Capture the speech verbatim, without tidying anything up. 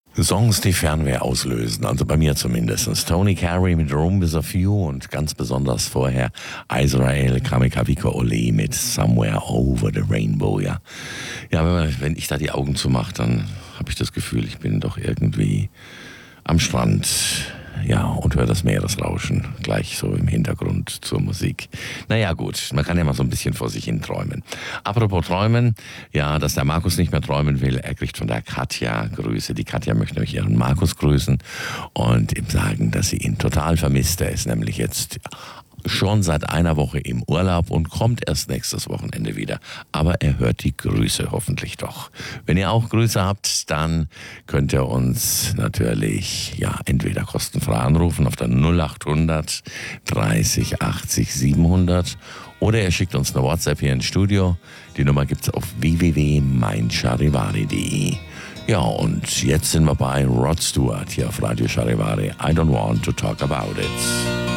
Songs, die Fernweh auslösen, also bei mir zumindest. Tony Carey mit Room is a Few und ganz besonders vorher Israel Kamikaviko Ole mit Somewhere Over the Rainbow. Ja, ja, wenn, man, wenn ich da die Augen zumache, dann habe ich das Gefühl, ich bin doch irgendwie am Strand. Ja, und höre das Meeresrauschen gleich so im Hintergrund zur Musik. Naja gut, man kann ja mal so ein bisschen vor sich hin träumen. Apropos träumen, ja, dass der Markus nicht mehr träumen will, er kriegt von der Katja Grüße. Die Katja möchte nämlich ihren Markus grüßen und ihm sagen, dass sie ihn total vermisst. Er ist nämlich jetzt schon seit einer Woche im Urlaub und kommt erst nächstes Wochenende wieder. Aber er hört die Grüße hoffentlich doch. Wenn ihr auch Grüße habt, dann könnt ihr uns natürlich ja entweder kostenfrei anrufen auf der null acht hundert dreißig achtzig siebenhundert oder ihr schickt uns eine WhatsApp hier ins Studio. Die Nummer gibt's auf w w w punkt mein charivari punkt de. Ja, und jetzt sind wir bei Rod Stewart hier auf Radio Charivari. I don't want to talk about it.